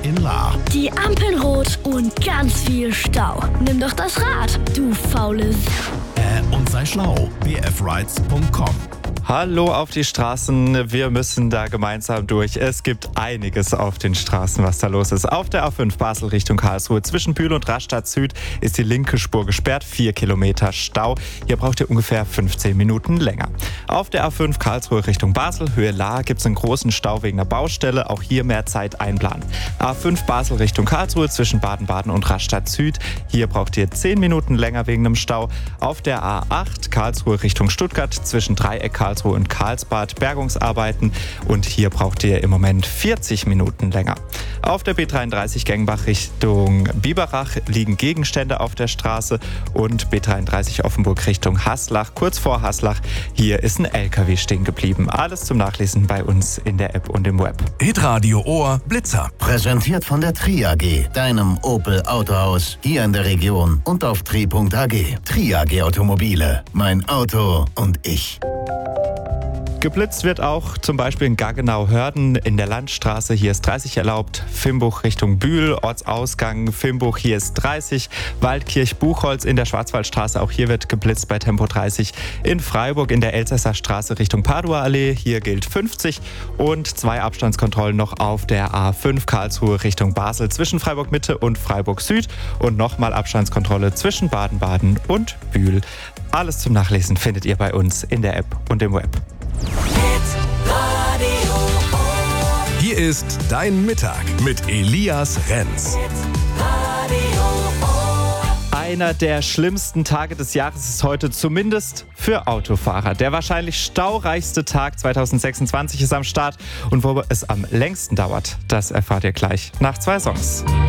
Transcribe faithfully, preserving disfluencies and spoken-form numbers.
in Lahr. Die Ampeln rot und ganz viel Stau. Nimm doch das Rad, du faule S***. Äh, und sei schlau. b f rides punkt com. Hallo auf die Straßen, wir müssen da gemeinsam durch. Es gibt einiges auf den Straßen, was da los ist. Auf der A fünf Basel Richtung Karlsruhe zwischen Bühl und Rastatt Süd ist die linke Spur gesperrt, vier Kilometer Stau. Hier braucht ihr ungefähr fünfzehn Minuten länger. Auf der A fünf Karlsruhe Richtung Basel, Höhe Lahr, gibt es einen großen Stau wegen einer Baustelle. Auch hier mehr Zeit einplanen. A fünf Basel Richtung Karlsruhe zwischen Baden-Baden und Rastatt Süd. Hier braucht ihr zehn Minuten länger wegen einem Stau. Auf der A acht Karlsruhe Richtung Stuttgart zwischen Dreieck Karlsruhe und Karlsbad Bergungsarbeiten und hier braucht ihr im Moment vierzig Minuten länger. Auf der B dreiunddreißig Gengenbach Richtung Biberach liegen Gegenstände auf der Straße und B dreiunddreißig Offenburg Richtung Haslach. Kurz vor Haslach, hier ist ein L K W stehen geblieben. Alles zum Nachlesen bei uns in der App und im Web. Hitradio Ohr Blitzer. Präsentiert von der Tri A G, deinem Opel Autohaus, hier in der Region und auf tri punkt a g. Tri A G Automobile, mein Auto und ich. Geblitzt wird auch zum Beispiel in Gaggenau-Hörden in der Landstraße. Hier ist dreißig erlaubt. Fimbuch Richtung Bühl, Ortsausgang Fimbuch, hier ist dreißig. Waldkirch-Buchholz in der Schwarzwaldstraße, auch hier wird geblitzt bei Tempo dreißig. In Freiburg in der Elsässer Straße Richtung Padua-Allee, hier gilt fünfzig. Und zwei Abstandskontrollen noch auf der A fünf Karlsruhe Richtung Basel zwischen Freiburg-Mitte und Freiburg-Süd. Und nochmal Abstandskontrolle zwischen Baden-Baden und Bühl. Alles zum Nachlesen findet ihr bei uns in der App und im Web. Hier ist Dein Mittag mit Elias Renz. Einer der schlimmsten Tage des Jahres ist heute, zumindest für Autofahrer. Der wahrscheinlich staureichste Tag zwanzig sechsundzwanzig ist am Start und wo es am längsten dauert, das erfahrt ihr gleich nach zwei Songs.